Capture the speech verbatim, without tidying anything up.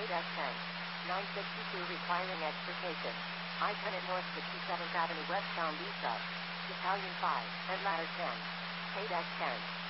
K ten. nine sixty-two requiring extrication. I-ten at North fifty-seventh Avenue West on Visa. Battalion five, and Ladder ten. K ten.